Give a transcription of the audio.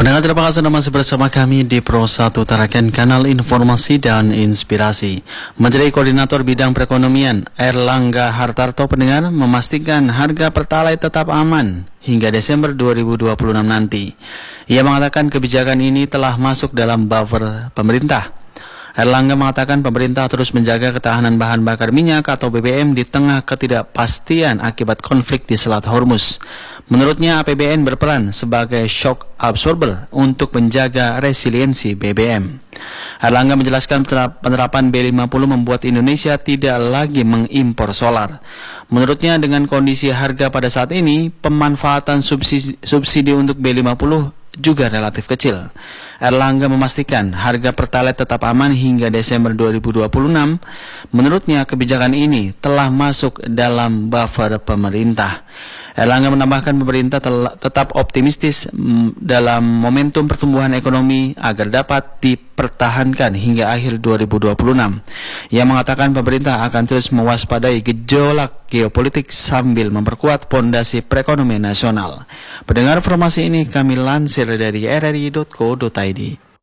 Pendengar, terima kasih Anda masih bersama kami di Pro 1 Tarakan, kanal informasi dan inspirasi. Menteri Koordinator Bidang Perekonomian Airlangga Hartarto pendengar memastikan harga Pertalite tetap aman hingga Desember 2026 nanti. Ia mengatakan kebijakan ini telah masuk dalam buffer pemerintah. Airlangga mengatakan pemerintah terus menjaga ketahanan bahan bakar minyak atau BBM di tengah ketidakpastian akibat konflik di Selat Hormuz. Menurutnya APBN berperan sebagai shock absorber untuk menjaga resiliensi BBM. Airlangga menjelaskan penerapan B50 membuat Indonesia tidak lagi mengimpor solar. Menurutnya dengan kondisi harga pada saat ini, pemanfaatan subsidi untuk B50 juga relatif kecil. Airlangga memastikan harga Pertalite tetap aman hingga Desember 2026. Menurutnya kebijakan ini telah masuk dalam buffer pemerintah. Airlangga menambahkan pemerintah tetap optimistis dalam momentum pertumbuhan ekonomi agar dapat dipertahankan hingga akhir 2026. Ia mengatakan pemerintah akan terus mewaspadai gejolak geopolitik sambil memperkuat fondasi perekonomian nasional. Pendengar, informasi ini kami lansir dari rri.co.id.